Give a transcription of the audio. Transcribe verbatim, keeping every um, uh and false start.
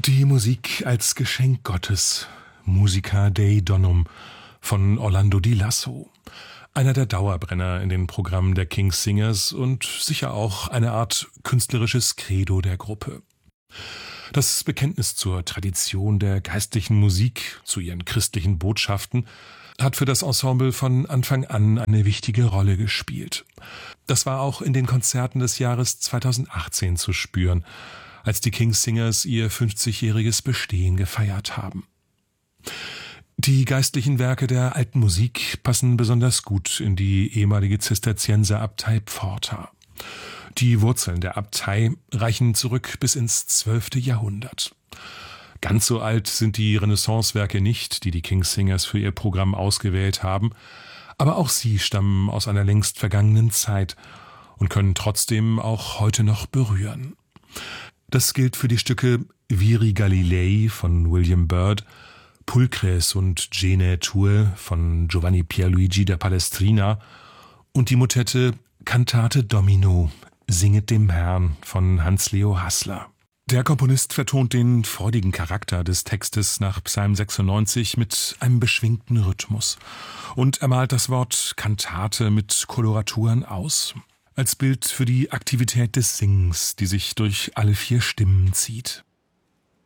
Die Musik als Geschenk Gottes, Musica Dei Donum von Orlando Di Lasso. Einer der Dauerbrenner in den Programmen der King's Singers und sicher auch eine Art künstlerisches Credo der Gruppe. Das Bekenntnis zur Tradition der geistlichen Musik, zu ihren christlichen Botschaften, hat für das Ensemble von Anfang an eine wichtige Rolle gespielt. Das war auch in den Konzerten des Jahres zweitausendachtzehn zu spüren, als die King's Singers ihr fünfzigjähriges Bestehen gefeiert haben. Die geistlichen Werke der alten Musik passen besonders gut in die ehemalige Zisterzienserabtei Pforta. Die Wurzeln der Abtei reichen zurück bis ins zwölfte Jahrhundert. Ganz so alt sind die Renaissancewerke nicht, die die King's Singers für ihr Programm ausgewählt haben, aber auch sie stammen aus einer längst vergangenen Zeit und können trotzdem auch heute noch berühren. Das gilt für die Stücke Viri Galilei von William Byrd, Pulchres und Gene Tour von Giovanni Pierluigi da Palestrina und die Motette Cantate Domino, Singet dem Herrn von Hans-Leo Haßler. Der Komponist vertont den freudigen Charakter des Textes nach Psalm sechsundneunzig mit einem beschwingten Rhythmus und er malt das Wort Kantate mit Koloraturen aus, als Bild für die Aktivität des Singens, die sich durch alle vier Stimmen zieht.